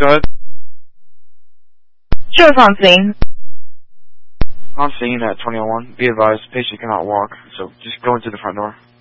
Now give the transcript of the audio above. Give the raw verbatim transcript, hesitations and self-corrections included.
Go ahead. Sheriff on scene. On scene at twenty oh one. Be advised, patient cannot walk, so just go into the front door.